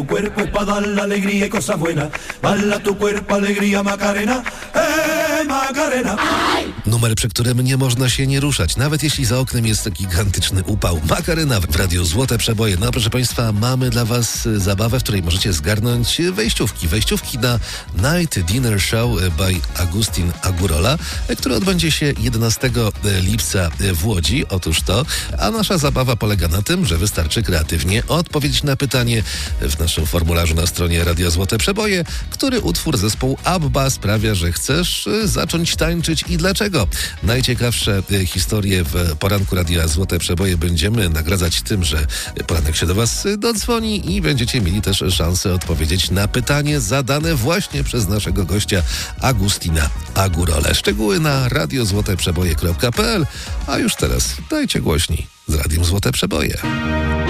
Tu cuerpo es para dar la alegría y cosas buenas. Bala tu cuerpo, alegría, Macarena. Macarena. Numer, przy którym nie można się nie ruszać, nawet jeśli za oknem jest gigantyczny upał. Macarena w radiu Złote Przeboje. No proszę Państwa, mamy dla Was zabawę, w której możecie zgarnąć wejściówki. Wejściówki na Night Dinner Show by Agustin Agurola, które odbędzie się 11 lipca w Łodzi. Otóż to, a nasza zabawa polega na tym, że wystarczy kreatywnie odpowiedzieć na pytanie w naszym formularzu na stronie Radia Złote Przeboje, który utwór zespołu ABBA sprawia, że chcesz zacząć tańczyć i dlaczego. Najciekawsze historie w poranku Radia Złote Przeboje będziemy nagradzać tym, że poranek się do Was dodzwoni i będziecie mieli też szansę odpowiedzieć na pytanie zadane właśnie przez naszego gościa Agustina Agurolę. Szczegóły na radiozłoteprzeboje.pl, a już teraz dajcie głośniej z Radiem Złote Przeboje.